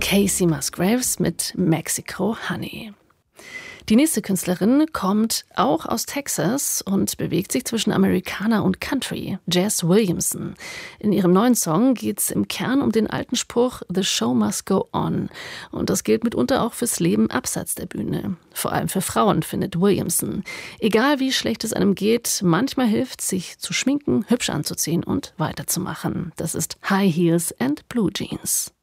Casey Musgraves mit Mexico Honey. Die nächste Künstlerin kommt auch aus Texas und bewegt sich zwischen Americana und Country, Jazz Williamson. In ihrem neuen Song geht es im Kern um den alten Spruch "The show must go on". Und das gilt mitunter auch fürs Leben abseits der Bühne. Vor allem für Frauen, findet Williamson. Egal wie schlecht es einem geht, manchmal hilft sich zu schminken, hübsch anzuziehen und weiterzumachen. Das ist High Heels and Blue Jeans.